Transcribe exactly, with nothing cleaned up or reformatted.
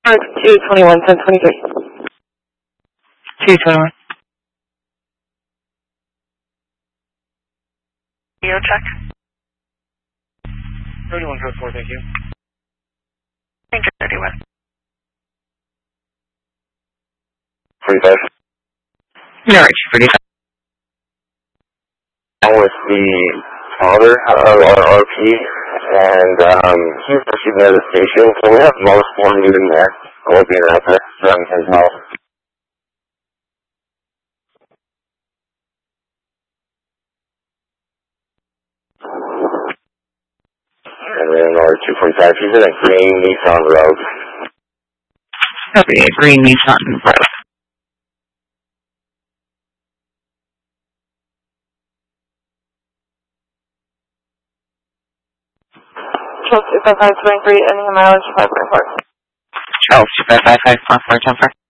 two twenty-one, ten twenty-three. two twenty-one. Geo check. thirty-one code four, thank you. Ranger thirty-one. forty-five. Norwich, forty-five. I'm with the father of our R P, and um, he's actually near the station, so we have most one moving there. I won't be around there from his house. And then our two forty-five, he's in a green Nissan Rogue. Okay, green Nissan Rogue. Charles two five five twenty-three, ending a mileage five point four. Charles two five five, five point four, ten four.